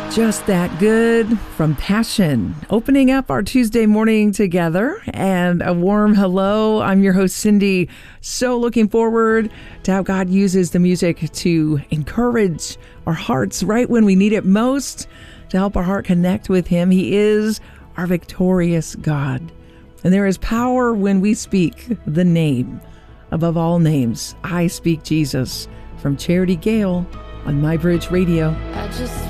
Just That Good from Passion, opening up our Tuesday morning together. And a warm hello. I'm your host, Cindy. So looking forward to how God uses the music to encourage our hearts right when we need it most, to help our heart connect with Him. He is our victorious God. And there is power when we speak the name above all names. I speak Jesus, from Charity Gale on My Bridge Radio.